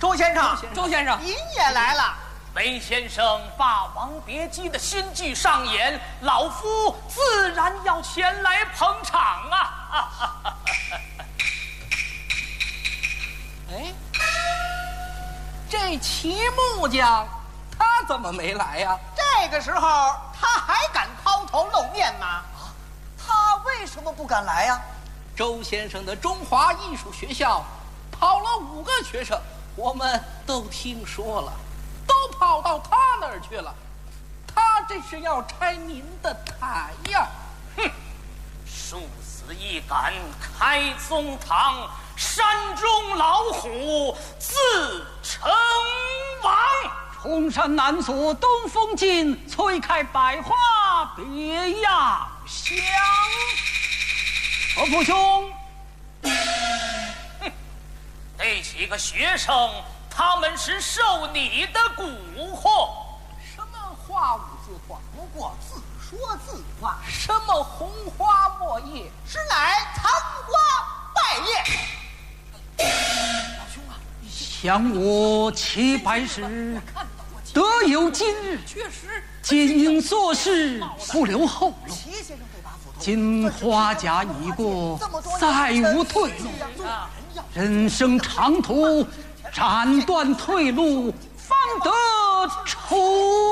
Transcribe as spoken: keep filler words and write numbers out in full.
周先生， 周先生， 您也来了。 韦先生《霸王别姬》的新剧上演，老夫自然要前来捧场啊！ 哎，这齐木匠他怎么没来呀？ 这个时候他还敢抛头露面吗？ 他为什么不敢来呀？ 周先生的中华艺术学校跑了五个学生，我们都听说了，都跑到他那儿去了。他这是要拆您的台呀！ 哼，殊死一杆开宗堂，山中老虎自称王。 崇山南锁东风进，吹开百花别样香。何父兄， 哼，那几个学生，他们是受你的蛊惑。 什么花无字画， 不过自说自话。 什么红花墨叶， 实乃残花败叶。 老兄啊， 想我齐白石，得有今日， 确实今应做事不留后路。 齐先生这把斧头， 今花甲已过，再无退路。人生长途，斩断退路，方得出